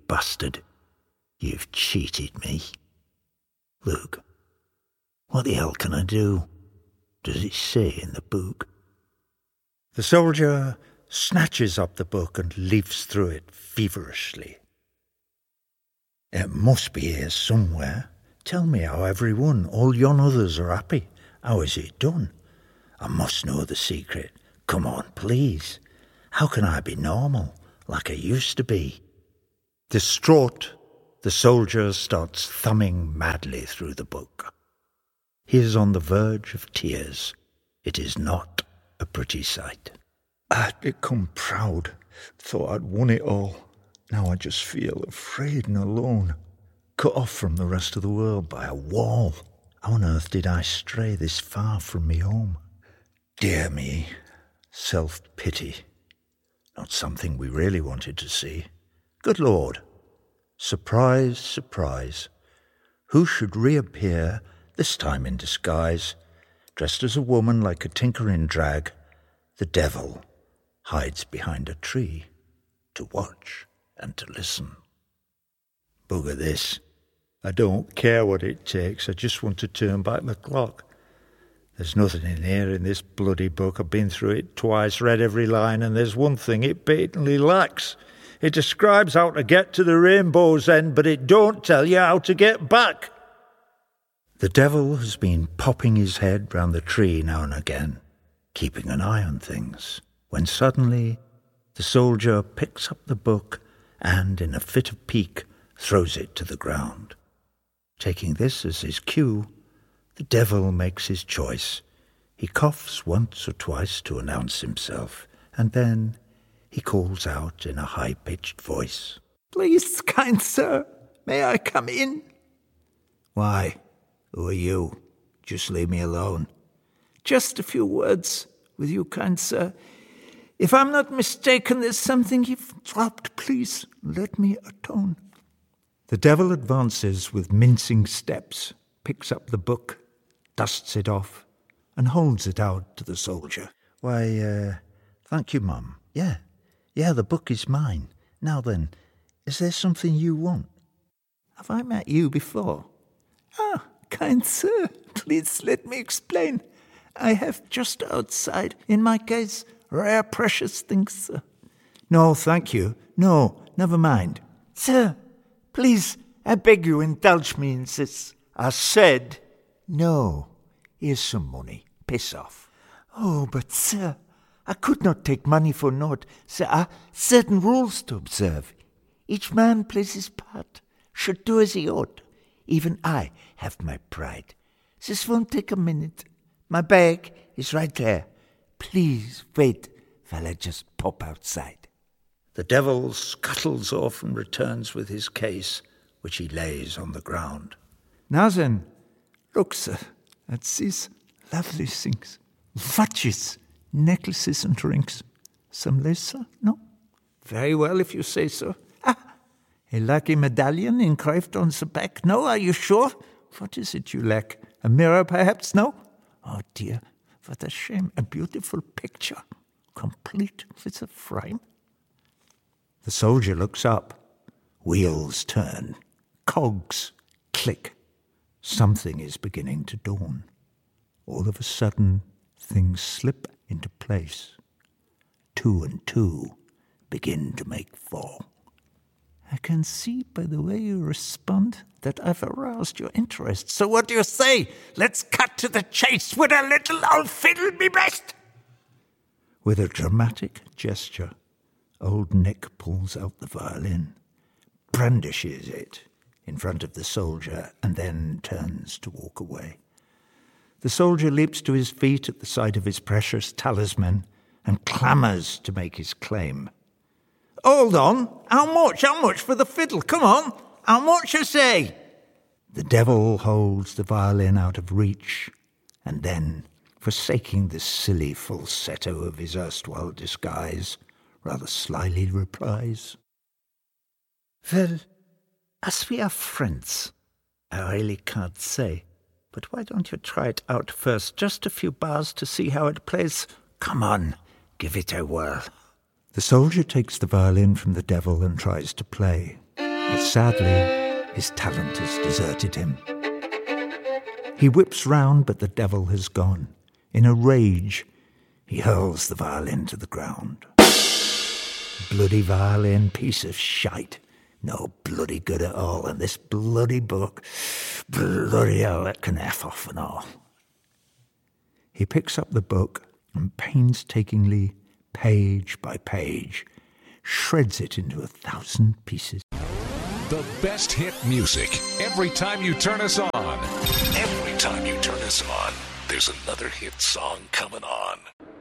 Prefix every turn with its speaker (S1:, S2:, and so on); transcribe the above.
S1: bastard. You've cheated me. Look, what the hell can I do? Does it say in the book?
S2: The soldier snatches up the book and leafs through it feverishly. It must be here somewhere. Tell me how everyone, all yon others, are happy. How is it done? I must know the secret. Come on, please. How can I be normal, like I used to be? Distraught, the soldier starts thumbing madly through the book. He is on the verge of tears. It is not a pretty sight. I'd become proud, thought I'd won it all. Now I just feel afraid and alone, cut off from the rest of the world by a wall. How on earth did I stray this far from me home? Dear me, self-pity. Not something we really wanted to see. Good Lord. Surprise, surprise. Who should reappear, this time in disguise, dressed as a woman like a tinker in drag? The devil hides behind a tree to watch and to listen. Bugger this. I don't care what it takes. I just want to turn back the clock. There's nothing in here in this bloody book. I've been through it twice, read every line, and there's one thing it patently lacks. It describes how to get to the rainbow's end, but it don't tell you how to get back. The devil has been popping his head round the tree now and again, keeping an eye on things, when suddenly the soldier picks up the book and, in a fit of pique, throws it to the ground. Taking this as his cue, the devil makes his choice. He coughs once or twice to announce himself, and then he calls out in a high-pitched voice,
S1: "Please, kind sir, may I come in?"
S2: "Why, who are you? Just leave me alone."
S1: "Just a few words with you, kind sir. If I'm not mistaken, there's something you've dropped. Please, let me atone."
S2: The devil advances with mincing steps, picks up the book, dusts it off, and holds it out to the soldier. "Why, thank you, Mum. Yeah, the book is mine. Now then, is there something you want?"
S1: "Have I met you before?" "Ah, kind sir, please let me explain. I have just outside, in my case, rare precious things, sir."
S2: "No, thank you. No, never mind."
S1: "Sir, please, I beg you, indulge me in this."
S2: "I said no. Here's some money. Piss off."
S1: "Oh, but sir, I could not take money for naught. There are certain rules to observe. Each man plays his part, should do as he ought. Even I have my pride. This won't take a minute. My bag is right there. Please wait while I just pop outside."
S2: The devil scuttles off and returns with his case, which he lays on the ground.
S1: "Now then, look, sir, at these lovely things. Watches, necklaces and rings. Some lace, sir? No? Very well, if you say so. Ah, a lucky medallion engraved on the back. No, are you sure? What is it you lack? A mirror, perhaps? No? Oh, dear, what a shame. A beautiful picture, complete with a frame."
S2: The soldier looks up. Wheels turn. Cogs click. Something is beginning to dawn. All of a sudden, things slip into place. 2 and 2 begin to make 4.
S1: "I can see by the way you respond that I've aroused your interest. So what do you say? Let's cut to the chase with a little old fiddle me best."
S2: With a dramatic gesture, old Nick pulls out the violin, brandishes it in front of the soldier, and then turns to walk away. The soldier leaps to his feet at the sight of his precious talisman and clamours to make his claim.
S1: "Hold on! How much? How much for the fiddle? Come on! How much, I say?"
S2: The devil holds the violin out of reach, and then, forsaking the silly falsetto of his erstwhile disguise, rather slyly replies,
S1: "Well, as we are friends, I really can't say. But why don't you try it out first? Just a few bars to see how it plays. Come on, give it a whirl."
S2: The soldier takes the violin from the devil and tries to play.
S1: But sadly, his talent has deserted him. He whips round, but the devil has gone. In a rage, he hurls the violin to the ground. Bloody violin, piece of shite. No bloody good at all, and this bloody book, bloody hell, it can F off and all. He picks up the book and painstakingly, page by page, shreds it into 1,000 pieces.
S3: The best hit music every time you turn us on. Every time you turn us on, there's another hit song coming on.